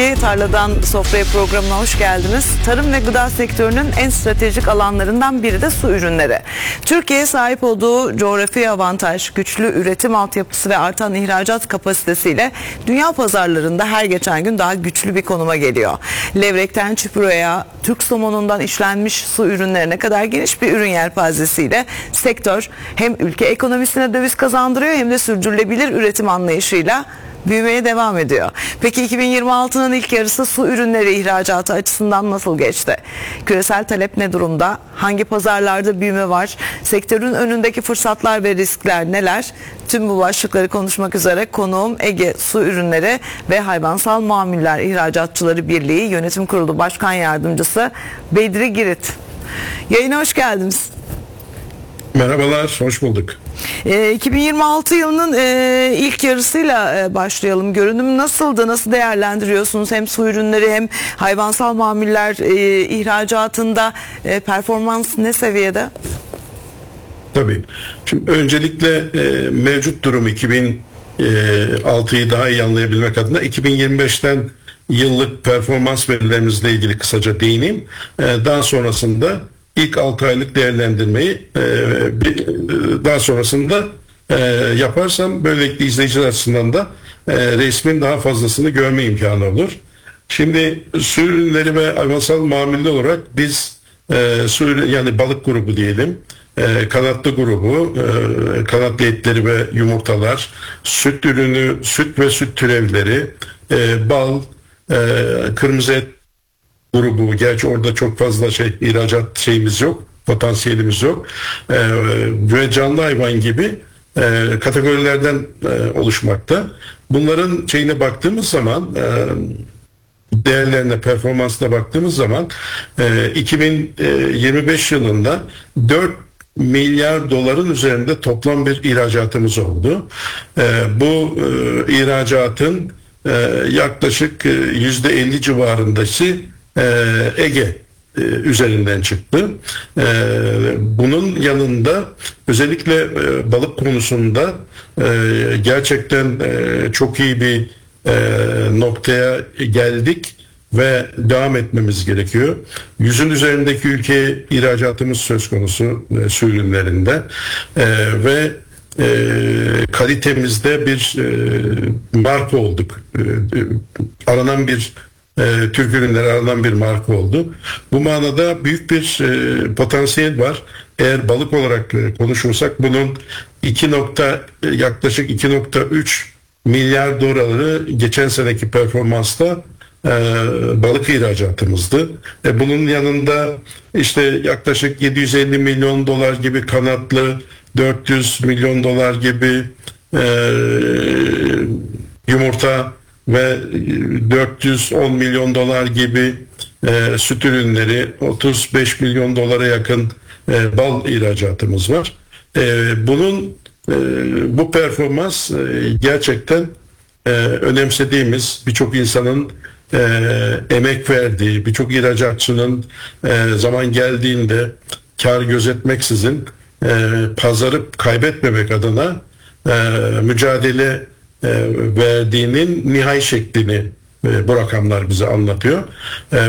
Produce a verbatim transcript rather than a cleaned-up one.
Tarladan Sofraya programına hoş geldiniz. Tarım ve gıda sektörünün en stratejik alanlarından biri de su ürünleri. Türkiye sahip olduğu coğrafi avantaj, güçlü üretim altyapısı ve artan ihracat kapasitesiyle dünya pazarlarında her geçen gün daha güçlü bir konuma geliyor. Levrekten çupraya, Türk somonundan işlenmiş su ürünlerine kadar geniş bir ürün yelpazesiyle sektör hem ülke ekonomisine döviz kazandırıyor hem de sürdürülebilir üretim anlayışıyla büyümeye devam ediyor. Peki iki bin yirmi altının ilk yarısı su ürünleri ihracatı açısından nasıl geçti? Küresel talep ne durumda? Hangi pazarlarda büyüme var? Sektörün önündeki fırsatlar ve riskler neler? Tüm bu başlıkları konuşmak üzere konuğum Ege Su Ürünleri ve Hayvansal Mamuller İhracatçıları Birliği Yönetim Kurulu Başkan Yardımcısı Bedri Girit. Yayına hoş geldiniz. Merhabalar, hoş bulduk. E, iki bin yirmi altı yılının e, ilk yarısıyla e, başlayalım. Görünüm nasıldı? Nasıl değerlendiriyorsunuz? Hem su ürünleri hem hayvansal mamuller e, ihracatında e, performans ne seviyede? Tabii. Şimdi öncelikle e, mevcut durum iki bin altıyı daha iyi anlayabilmek adına iki bin yirmi beşten yıllık performans verilerimizle ilgili kısaca değineyim. E, daha sonrasında İlk altı aylık değerlendirmeyi e, bir, daha sonrasında e, yaparsam böylelikle izleyiciler açısından da e, resmin daha fazlasını görme imkanı olur. Şimdi su ürünleri ve hayvansal mamulleri olarak biz e, su ürün, yani balık grubu diyelim, e, kanatlı grubu, e, kanatlı etleri ve yumurtalar, süt ürünü, süt ve süt türevleri, e, bal, e, kırmızı et grubu, gerçi orada çok fazla şey ihracat şeyimiz yok, potansiyelimiz yok ee, ve canlı hayvan gibi e, kategorilerden e, oluşmakta. Bunların şeyine baktığımız zaman e, değerlerine, performansına baktığımız zaman e, iki bin yirmi beş yılında dört milyar doların üzerinde toplam bir ihracatımız oldu. E, bu e, ihracatın e, yaklaşık yüzde elli civarındası Ege üzerinden çıktı. Bunun yanında özellikle balık konusunda gerçekten çok iyi bir noktaya geldik ve devam etmemiz gerekiyor. Yüzün üzerindeki ülke ihracatımız söz konusu su ürünlerinde ve E, kalitemizde bir e, marka olduk. E, aranan bir e, Türk ürünleri aranan bir marka oldu. Bu manada büyük bir e, potansiyel var. Eğer balık olarak e, konuşursak bunun iki nokta yaklaşık iki nokta üç milyar doları geçen seneki performansta e, balık ihracatımızdı. E, bunun yanında işte yaklaşık yedi yüz elli milyon dolar gibi kanatlı, dört yüz milyon dolar gibi e, yumurta ve dört yüz on milyon dolar gibi e, süt ürünleri, otuz beş milyon dolara yakın e, bal ihracatımız var. E, bunun e, bu performans e, gerçekten e, önemsediğimiz, birçok insanın e, emek verdiği, birçok ihracatçının e, zaman geldiğinde kar gözetmeksizin e, pazarı kaybetmemek adına e, mücadele e, verdiğinin nihai şeklini e, bu rakamlar bize anlatıyor. E,